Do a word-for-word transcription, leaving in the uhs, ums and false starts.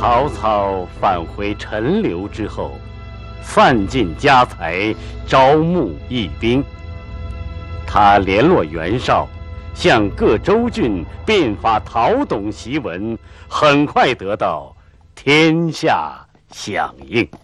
曹操返回陈留之后，散尽家财，招募义兵。他联络袁绍，向各州郡遍发讨董檄文，很快得到天下响应。